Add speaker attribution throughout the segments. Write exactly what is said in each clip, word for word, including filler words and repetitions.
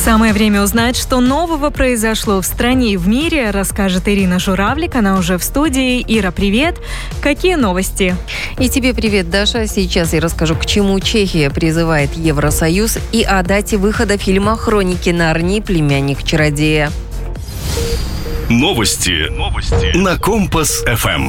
Speaker 1: Самое время узнать, что нового произошло в стране и в мире, расскажет Ирина Журавлик. Она уже в студии. Ира, привет. Какие новости?
Speaker 2: И тебе привет, Даша. Сейчас я расскажу, к чему Чехия призывает Евросоюз и о дате выхода фильма «Хроники Нарнии. Племянник чародея».
Speaker 3: Новости. Новости. На Компас эф эм.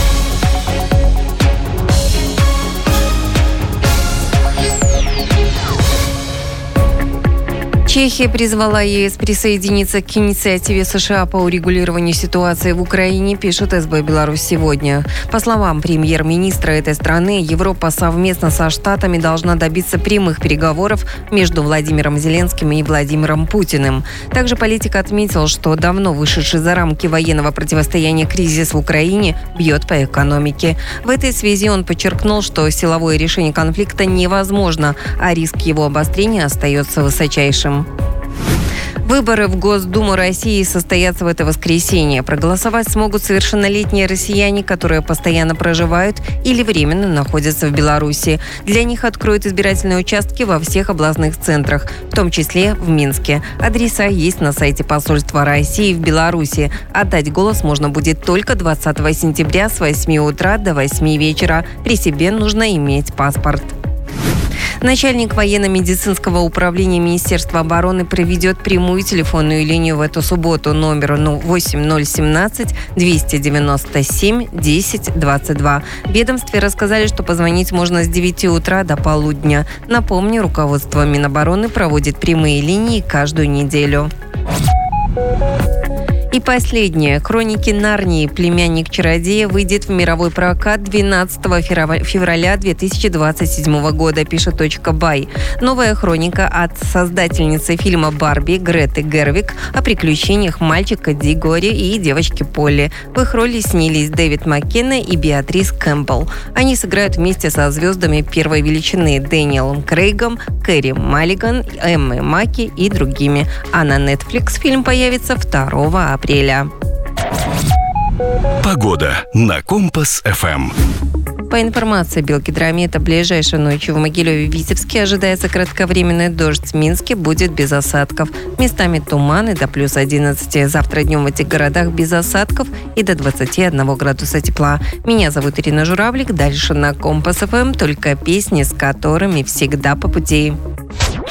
Speaker 2: Чехия призвала ЕС присоединиться к инициативе США по урегулированию ситуации в Украине, пишет эс бэ Беларусь сегодня. По словам премьер-министра этой страны, Европа совместно со Штатами должна добиться прямых переговоров между Владимиром Зеленским и Владимиром Путиным. Также политик отметил, что давно вышедший за рамки военного противостояния кризис в Украине бьет по экономике. В этой связи он подчеркнул, что силовое решение конфликта невозможно, а риск его обострения остается высочайшим. Выборы в Госдуму России состоятся в это воскресенье. Проголосовать смогут совершеннолетние россияне, которые постоянно проживают или временно находятся в Беларуси. Для них откроют избирательные участки во всех областных центрах, в том числе в Минске. Адреса есть на сайте посольства России в Беларуси. Отдать голос можно будет только двадцатого сентября с восьми утра до восьми вечера. При себе нужно иметь паспорт. Начальник военно-медицинского управления Министерства обороны проведет прямую телефонную линию в эту субботу номер восемь ноль один семь два девять семь десять двадцать два. В ведомстве рассказали, что позвонить можно с девяти утра до полудня. Напомню, руководство Минобороны проводит прямые линии каждую неделю. И последнее. «Хроники Нарнии. Племянник чародея» выйдет в мировой прокат двенадцатого февраля две тысячи двадцать седьмого года, пишет точка бай. Новая хроника от создательницы фильма «Барби» Греты Гервиг о приключениях мальчика Дигори и девочки Полли. В их роли снялись Дэвид Маккенна и Беатрис Кэмпбелл. Они сыграют вместе со звездами первой величины Дэниелом Крейгом, Кэрри Маллиган, Эммой Маки и другими. А на Netflix фильм появится второго апреля. апреля.
Speaker 3: Погода на Компас эф эм.
Speaker 2: По информации Белгидромета, ближайшей ночью в Могилеве и Витебске ожидается кратковременный дождь. В Минске будет без осадков. Местами туманы до плюс одиннадцати. Завтра днем в этих городах без осадков и до двадцати одного градуса тепла. Меня зовут Ирина Журавлик. Дальше на Компас эф эм только песни, с которыми всегда по пути.